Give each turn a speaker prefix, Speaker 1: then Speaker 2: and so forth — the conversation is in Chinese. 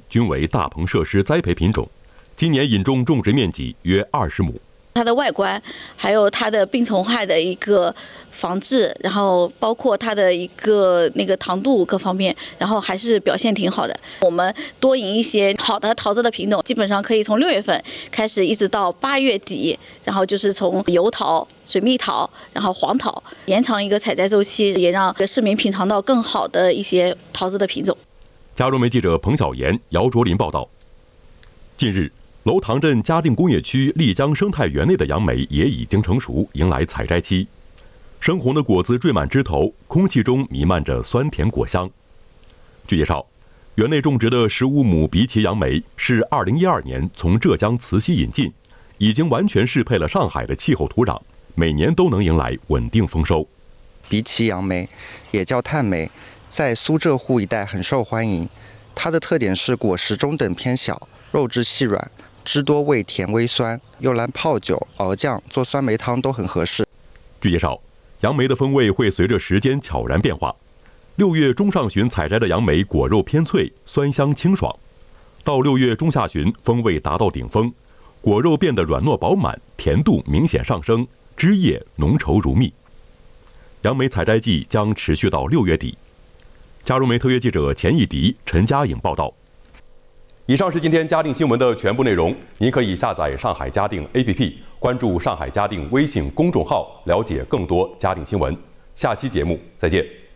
Speaker 1: 均为大棚设施栽培品种，今年引种种植面积约20亩。
Speaker 2: 它的外观，还有它的病虫害的一个防治，然后包括它的一个糖度各方面，然后还是表现挺好的。我们多引一些好的桃子的品种，基本上可以从6月份开始，一直到8月底，然后就是从油桃、水蜜桃，然后黄桃，延长一个采摘周期，也让市民品尝到更好的一些桃子的品种。
Speaker 1: 嘉融媒记者彭晓岩、姚卓林报道。近日，楼塘镇嘉定工业区丽江生态园内的杨梅也已经成熟，迎来采摘期。深红的果子缀满枝头，空气中弥漫着酸甜果香。据介绍，园内种植的15亩荸荠杨梅是2012年从浙江慈溪引进，已经完全适配了上海的气候土壤，每年都能迎来稳定丰收。
Speaker 3: 荸荠杨梅也叫炭梅，在苏浙沪一带很受欢迎。它的特点是果实中等偏小，肉质细软，汁多味甜微酸，用来泡酒、熬酱、做酸梅汤都很合适。
Speaker 1: 据介绍，杨梅的风味会随着时间悄然变化。6月中上旬采摘的杨梅果肉偏脆，酸香清爽；到6月中下旬，风味达到顶峰，果肉变得软糯饱满，甜度明显上升，汁液浓稠如蜜。杨梅采摘季将持续到6月底。嘉融媒特约记者钱义迪、陈佳颖报道。以上是今天嘉定新闻的全部内容。您可以下载上海嘉定 APP， 关注上海嘉定微信公众号，了解更多嘉定新闻。下期节目再见。